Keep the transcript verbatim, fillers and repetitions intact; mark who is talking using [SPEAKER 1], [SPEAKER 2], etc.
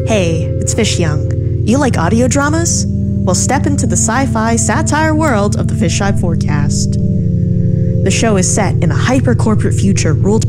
[SPEAKER 1] Hey, it's Fish Young. You like audio dramas? Well, step into the sci-fi satire world of the Fisheye Forecast. The show is set in a hyper-corporate future ruled by